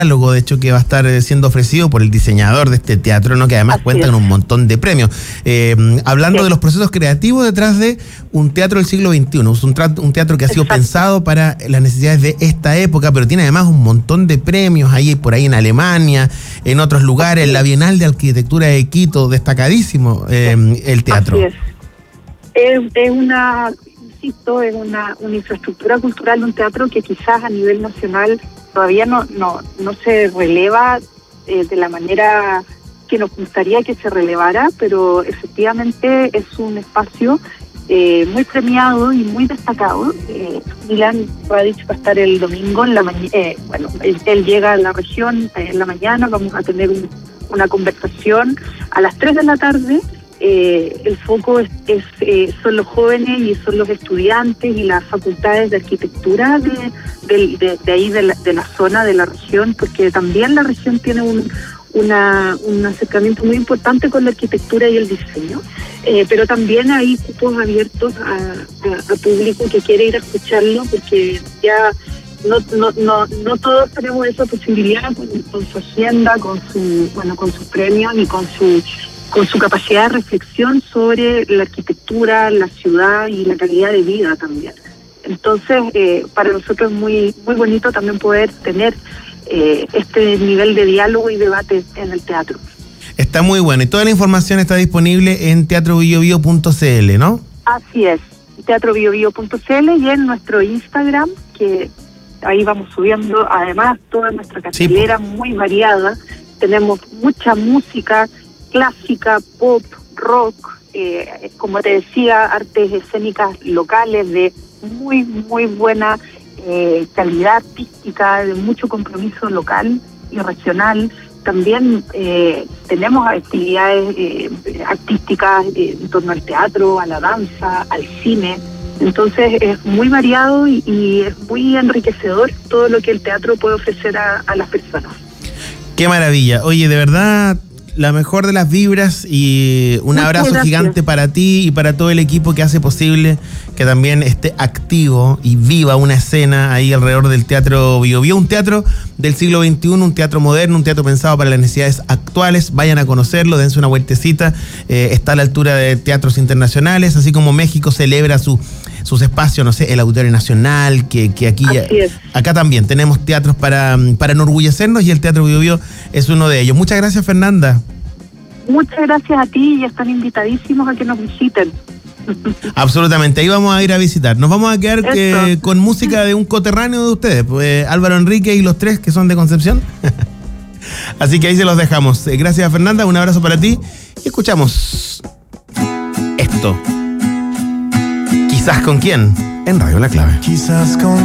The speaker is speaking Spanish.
de hecho, que va a estar siendo ofrecido por el diseñador de este teatro, ¿no? Que además cuenta con un montón de premios. Hablando de los procesos creativos detrás de un teatro del siglo XXI, un teatro que ha sido pensado para las necesidades de esta época, pero tiene además un montón de premios ahí por ahí en Alemania, en otros lugares, en la Bienal de Arquitectura de Quito, destacadísimo el teatro. Así es una infraestructura cultural, un teatro que quizás a nivel nacional todavía no se releva de la manera que nos gustaría que se relevara, pero efectivamente es un espacio muy premiado y muy destacado. Milan ha dicho que va a estar el domingo en la mañana. Él llega a la región en la mañana, vamos a tener una conversación a las 3 de la tarde. El foco son los jóvenes y son los estudiantes y las facultades de arquitectura de ahí, de la zona, de la región, porque también la región tiene un acercamiento muy importante con la arquitectura y el diseño, pero también hay cupos abiertos a público que quiere ir a escucharlo, porque ya no todos tenemos esa posibilidad con su agenda, con sus premios y con su capacidad de reflexión sobre la arquitectura, la ciudad y la calidad de vida también. Entonces, para nosotros es muy, muy bonito también poder tener este nivel de diálogo y debate en el teatro. Está muy bueno. Y toda la información está disponible en teatrobiobio.cl, ¿no? Así es, teatrobiobio.cl, y en nuestro Instagram, que ahí vamos subiendo además toda nuestra cartelera muy variada. Tenemos mucha música clásica, pop, rock, como te decía, artes escénicas locales de muy, muy buena calidad artística, de mucho compromiso local y regional. También tenemos actividades artísticas en torno al teatro, a la danza, al cine. Entonces es muy variado y es muy enriquecedor todo lo que el teatro puede ofrecer a las personas. ¡Qué maravilla! Oye, de verdad, la mejor de las vibras y un abrazo gigante para ti y para todo el equipo que hace posible que también esté activo y viva una escena ahí alrededor del Teatro Biobío, un teatro del siglo XXI, un teatro moderno, un teatro pensado para las necesidades actuales. Vayan a conocerlo, dense una vueltecita, está a la altura de teatros internacionales, así como México celebra sus espacios, no sé, el Auditorio Nacional, que aquí acá también tenemos teatros para enorgullecernos, y el Teatro Biobío es uno de ellos. Muchas gracias, Fernanda. Muchas gracias a ti, y están invitadísimos a que nos visiten. Absolutamente, ahí vamos a ir a visitar. Nos vamos a quedar con música de un coterráneo de ustedes, pues, Álvaro Enrique y los tres que son de Concepción. Así que ahí se los dejamos. Gracias, Fernanda, un abrazo para ti, y escuchamos esto. ¿Quizás con quién? En Radio La Clave. Quizás con